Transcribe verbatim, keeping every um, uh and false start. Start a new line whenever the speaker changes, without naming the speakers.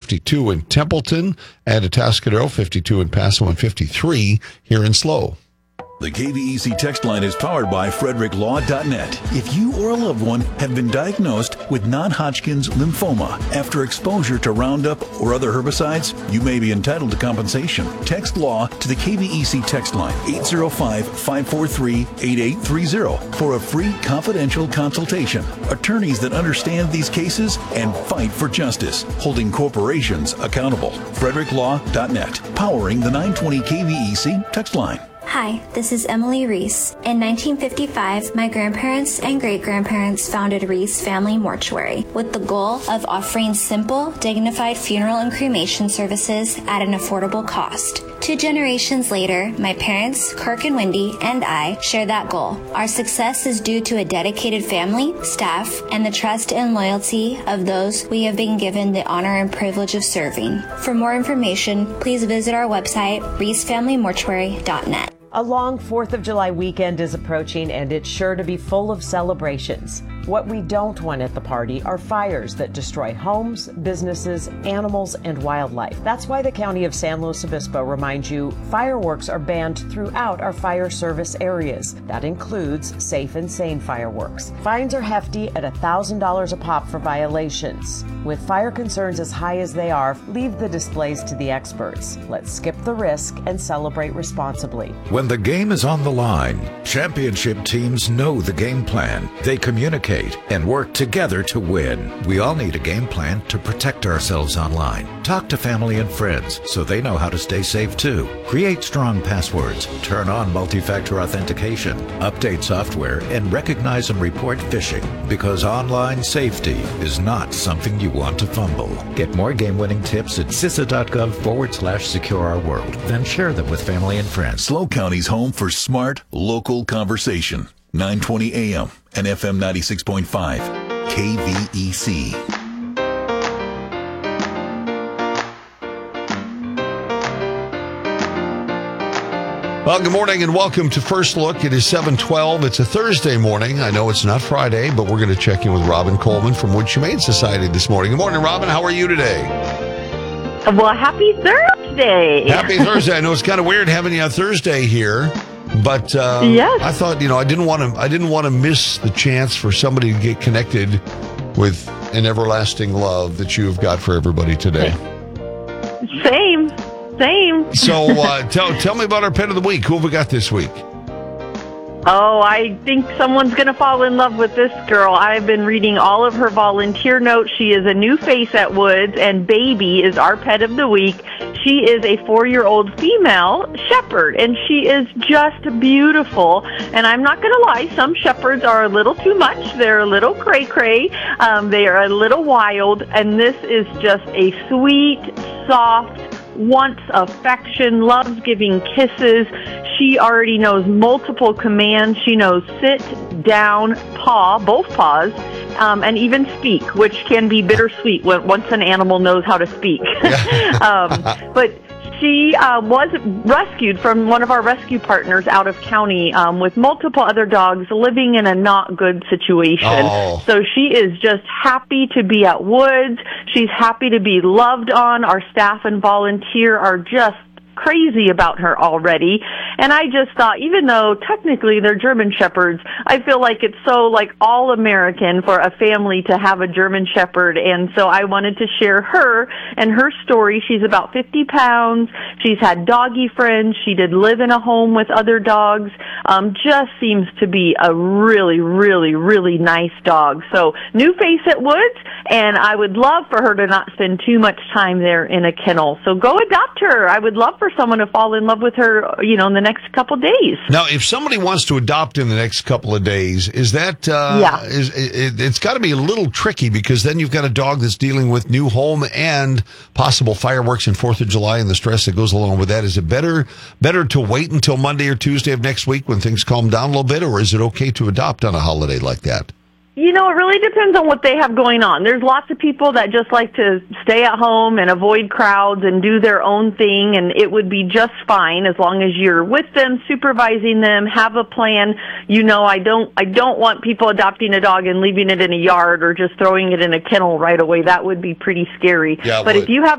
fifty-two in Templeton, and Atascadero, fifty-two in Paso, and fifty-three here in Slow.
The K V E C text line is powered by Frederick Law dot net. If you or a loved one have been diagnosed with non-Hodgkin's lymphoma after exposure to Roundup or other herbicides, you may be entitled to compensation. Text LAW to the K V E C text line eight oh five, five four three, eight eight three oh for a free confidential consultation. Attorneys that understand these cases and fight for justice, holding corporations accountable. Frederick Law dot net, powering the nine twenty K V E C text line.
Hi, this is Emily Reese. In nineteen fifty-five, my grandparents and great-grandparents founded Reese Family Mortuary with the goal of offering simple, dignified funeral and cremation services at an affordable cost. Two generations later, my parents, Kirk and Wendy, and I share that goal. Our success is due to a dedicated family, staff, and the trust and loyalty of those we have been given the honor and privilege of serving. For more information, please visit our website, reese family mortuary dot net.
A long fourth of July weekend is approaching, and it's sure to be full of celebrations. What we don't want at the party are fires that destroy homes, businesses, animals, and wildlife. That's why the County of San Luis Obispo reminds you fireworks are banned throughout our fire service areas. That includes safe and sane fireworks. Fines are hefty at one thousand dollars a pop for violations. With fire concerns as high as they are, leave the displays to the experts. Let's skip the risk and celebrate responsibly.
When the game is on the line, championship teams know the game plan. They communicate and work together to win. We all need a game plan to protect ourselves online. Talk to family and friends so they know how to stay safe too. Create strong passwords, turn on multi-factor authentication, update software, and recognize and report phishing, because online safety is not something you want to fumble. Get more game-winning tips at C I S A dot gov forward slash secure our world. Then share them with family and friends.
Slow County's home for smart, local conversation. nine twenty A M and F M ninety-six point five. K V E C.
Well, good morning and welcome to First Look. It is seven twelve. It's a Thursday morning. I know it's not Friday, but we're going to check in with Robin Coleman from Wood Humane Society this morning. Good morning, Robin. How are you today?
Well, happy Thursday.
Happy Thursday. I know it's kind of weird having you on Thursday here, but uh,
yes.
I thought, you know, I didn't want to I didn't want to miss the chance for somebody to get connected with an everlasting love that you've got for everybody today.
Same. Same.
So uh, tell tell me about our pet of the week. Who have we got this week?
Oh, I think someone's going to fall in love with this girl. I've been reading all of her volunteer notes. She is a new face at Woods, and Baby is our pet of the week. She is a four-year-old female shepherd, and she is just beautiful. And I'm not going to lie, some shepherds are a little too much. They're a little cray-cray. Um, they are a little wild, and this is just a sweet, soft, wants affection, loves giving kisses. She already knows multiple commands. She knows sit, down, paw, both paws, um, and even speak, which can be bittersweet when, once an animal knows how to speak. um, but she uh, was rescued from one of our rescue partners out of county um, with multiple other dogs living in a not good situation.
Oh.
So she is just happy to be at Woods. She's happy to be loved on. Our staff and volunteer are just crazy about her already. And I just thought, even though technically they're German Shepherds, I feel like it's so like all American for a family to have a German Shepherd. And so I wanted to share her and her story. She's about fifty pounds. She's had doggy friends. She did live in a home with other dogs. Um, just seems to be a really, really, really nice dog. So new face at Woods, and I would love for her to not spend too much time there in a kennel. So go adopt her. I would love for someone to fall in love with her, you know, in the next couple days.
Now, if somebody wants to adopt in the next couple of days, is that, uh,
yeah.
is, it, it's got to be a little tricky, because then you've got a dog that's dealing with new home and possible fireworks and fourth of July and the stress that goes along with that. Is it better, better to wait until Monday or Tuesday of next week when things calm down a little bit, or is it okay to adopt on a holiday like that?
You know, it really depends on what they have going on. There's lots of people that just like to stay at home and avoid crowds and do their own thing, and it would be just fine as long as you're with them, supervising them, have a plan. You know, I don't I don't want people adopting a dog and leaving it in a yard or just throwing it in a kennel right away. That would be pretty scary.
Yeah,
but
would.
if you have